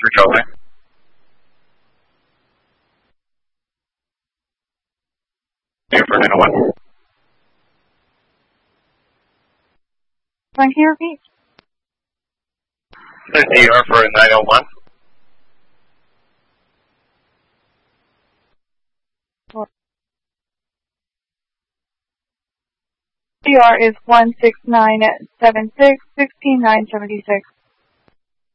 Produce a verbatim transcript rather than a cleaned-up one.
Charlie. Here for nine oh one. Can you repeat? This is D R for nine oh one. D R is one six nine seven six, sixteen nine seventy six.